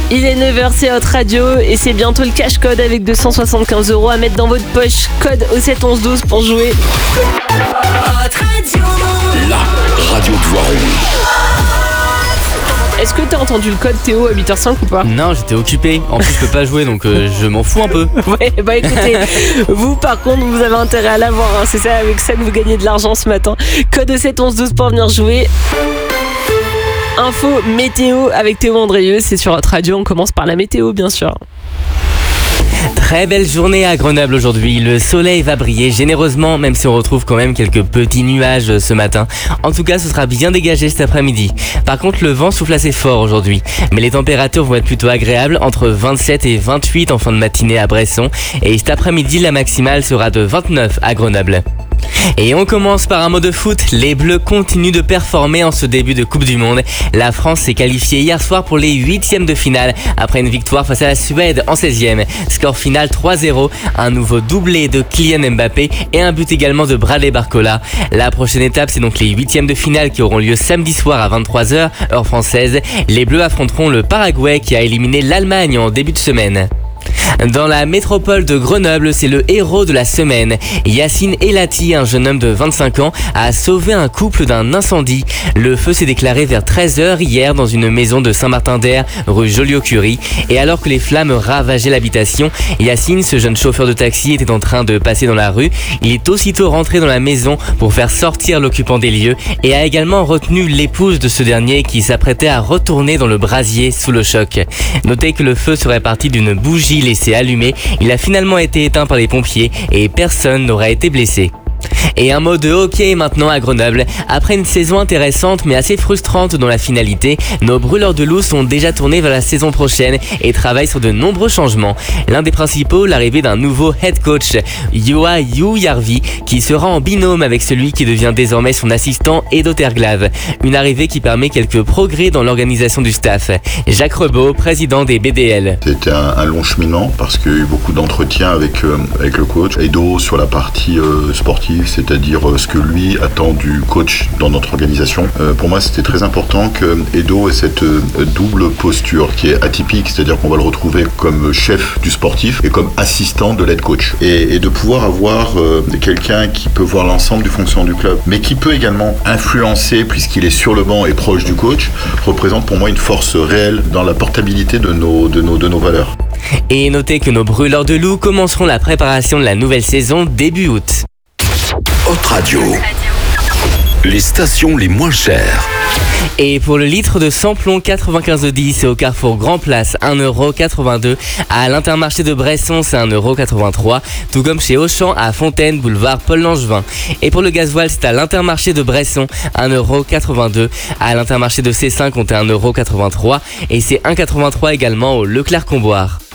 Il est 9h, c'est Hot Radio et c'est bientôt le cash code avec 275 € à mettre dans votre poche. Code au 7 11 12 pour jouer. Hot Radio. La radio de Voiron. Est-ce que t'as entendu le code Théo à 8h05 ou pas? Non, j'étais occupé. En plus, je peux pas jouer, donc je m'en fous un peu. Ouais, bah écoutez, vous par contre, vous avez intérêt à l'avoir. Hein. C'est ça, avec ça que vous gagnez de l'argent ce matin. Code au 7 11 12 pour venir jouer. Info météo avec Théo Andrieux, c'est sur Hot Radio. On commence par la météo, bien sûr. Très belle journée à Grenoble aujourd'hui. Le soleil va briller généreusement, même si on retrouve quand même quelques petits nuages ce matin. En tout cas, ce sera bien dégagé cet après-midi. Par contre, le vent souffle assez fort aujourd'hui. Mais les températures vont être plutôt agréables, entre 27 et 28 en fin de matinée à Bresson. Et cet après-midi, la maximale sera de 29 à Grenoble. Et on commence par un mot de foot. Les Bleus continuent de performer en ce début de Coupe du Monde. La France s'est qualifiée hier soir pour les 8e de finale après une victoire face à la Suède en 16e. Score final 3-0, un nouveau doublé de Kylian Mbappé et un but également de Bradley Barcola. La prochaine étape, c'est donc les 8e de finale qui auront lieu samedi soir à 23h, heure française. Les Bleus affronteront le Paraguay qui a éliminé l'Allemagne en début de semaine. Dans la métropole de Grenoble, c'est le héros de la semaine. Yacine Elati, un jeune homme de 25 ans, a sauvé un couple d'un incendie. Le feu s'est déclaré vers 13h hier dans une maison de Saint-Martin-d'Air, rue Joliot-Curie. Et alors que les flammes ravageaient l'habitation, Yacine, ce jeune chauffeur de taxi, était en train de passer dans la rue. Il est aussitôt rentré dans la maison pour faire sortir l'occupant des lieux et a également retenu l'épouse de ce dernier qui s'apprêtait à retourner dans le brasier sous le choc. Notez que le feu serait parti d'une bougie laissé allumé, il a finalement été éteint par les pompiers et personne n'aura été blessé. Et un mot de hockey maintenant à Grenoble. Après une saison intéressante mais assez frustrante dans la finalité, nos brûleurs de loup sont déjà tournés vers la saison prochaine et travaillent sur de nombreux changements. L'un des principaux, l'arrivée d'un nouveau head coach, Juha Jujärvi, qui sera en binôme avec celui qui devient désormais son assistant Edo Terglav. Une arrivée qui permet quelques progrès dans l'organisation du staff. Jacques Rebaud, président des BDL. C'était un long cheminement parce qu'il y a eu beaucoup d'entretiens avec le coach. Edo sur la partie sportive, c'est-à-dire ce que lui attend du coach dans notre organisation. Pour moi, c'était très important que Edo ait cette double posture qui est atypique, c'est-à-dire qu'on va le retrouver comme chef du sportif et comme assistant de l'aide coach. Et de pouvoir avoir quelqu'un qui peut voir l'ensemble du fonctionnement du club, mais qui peut également influencer, puisqu'il est sur le banc et proche du coach, représente pour moi une force réelle dans la portabilité de nos valeurs. Et notez que nos brûleurs de loup commenceront la préparation de la nouvelle saison début août. Hot Radio. Les stations les moins chères. Et pour le litre de samplon 95,10, c'est au Carrefour Grand Place, 1,82 €. À l'Intermarché de Bresson, c'est 1,83 €. Tout comme chez Auchan à Fontaine, boulevard Paul Langevin. Et pour le gasoil, c'est à l'Intermarché de Bresson, 1,82 €. À l'Intermarché de C5, on est 1,83 € et c'est 1,83 € également au Leclerc-Comboire.